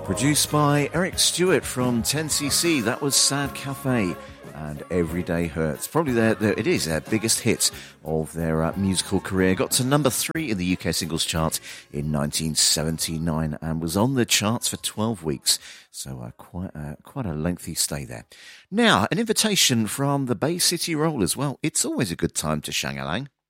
Produced by Eric Stewart from 10cc, that was Sad Cafe and Everyday Hurts. Probably it is their biggest hit of their musical career. Got to number 3 in the UK singles chart in 1979 and was on the charts for 12 weeks. So quite a lengthy stay there. Now, an invitation from the Bay City Rollers. Well, it's always a good time to shang-a-lang.